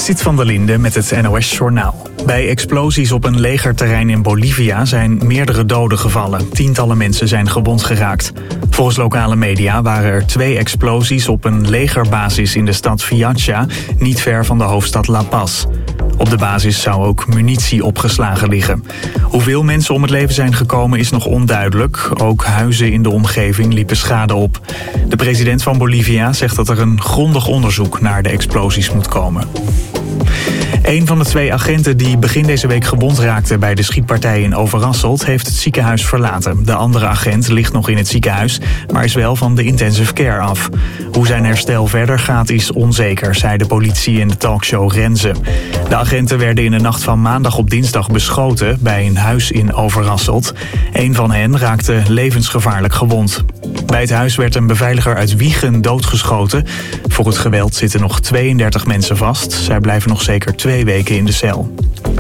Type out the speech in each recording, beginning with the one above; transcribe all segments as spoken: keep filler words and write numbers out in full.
Sit van der Linde met het N O S-journaal. Bij explosies op een legerterrein in Bolivia zijn meerdere doden gevallen. Tientallen mensen zijn gewond geraakt. Volgens lokale media waren er twee explosies op een legerbasis in de stad Viacha, niet ver van de hoofdstad La Paz. Op de basis zou ook munitie opgeslagen liggen. Hoeveel mensen om het leven zijn gekomen is nog onduidelijk. Ook huizen in de omgeving liepen schade op. De president van Bolivia zegt dat er een grondig onderzoek naar de explosies moet komen. Een van de twee agenten die begin deze week gewond raakte bij de schietpartij in Overasselt heeft het ziekenhuis verlaten. De andere agent ligt nog in het ziekenhuis, maar is wel van de intensive care af. Hoe zijn herstel verder gaat is onzeker, zei de politie in de talkshow Renze. De agenten werden in de nacht van maandag op dinsdag beschoten bij een huis in Overasselt. Een van hen raakte levensgevaarlijk gewond. Bij het huis werd een beveiliger uit Wijchen doodgeschoten. Voor het geweld zitten nog tweeëndertig mensen vast. Zij blijven nog zeker twee weken in de cel.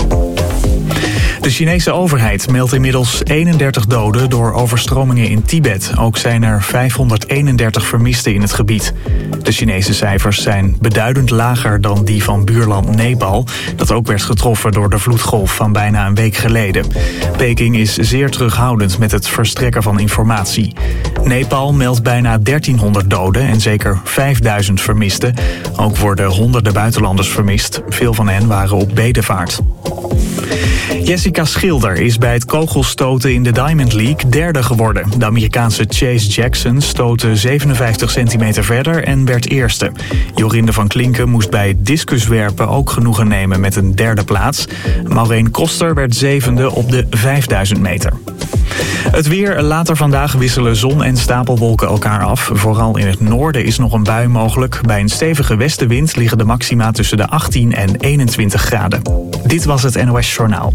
De Chinese overheid meldt inmiddels eenendertig doden door overstromingen in Tibet. Ook zijn er vijfhonderdeenendertig vermisten in het gebied. De Chinese cijfers zijn beduidend lager dan die van buurland Nepal, dat ook werd getroffen door de vloedgolf van bijna een week geleden. Peking is zeer terughoudend met het verstrekken van informatie. Nepal meldt bijna dertienhonderd doden en zeker vijfduizend vermisten. Ook worden honderden buitenlanders vermist. Veel van hen waren op bedevaart. Jessica Schilder is bij het kogelstoten in de Diamond League derde geworden. De Amerikaanse Chase Jackson stootte zevenenvijftig centimeter verder en werd eerste. Jorinde van Klinken moest bij discuswerpen ook genoegen nemen met een derde plaats. Maureen Koster werd zevende op de vijfduizend meter. Het weer. Later vandaag wisselen zon en stapelwolken elkaar af. Vooral in het noorden is nog een bui mogelijk. Bij een stevige westenwind liggen de maxima tussen de achttien en eenentwintig graden. Dit was het N O S Journaal.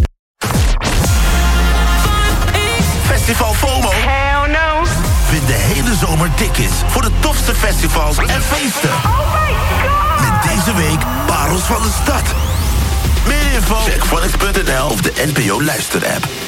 Festival FOMO? Hell no. Vind de hele zomer tickets voor de tofste festivals en feesten. Oh my god. Met deze week Parels van de Stad. Meer info? Check Phonics punt n l of de N P O luisterapp.